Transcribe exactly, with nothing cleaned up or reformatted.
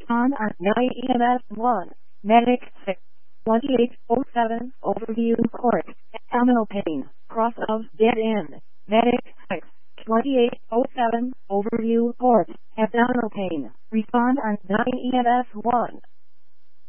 Respond on nine E M S one. Medic six. twenty-eight oh seven. Overview Court. Abdominal pain. Cross of dead end. Medic six. twenty-eight oh seven. Overview Court. Abdominal pain. Respond on nine E M S one.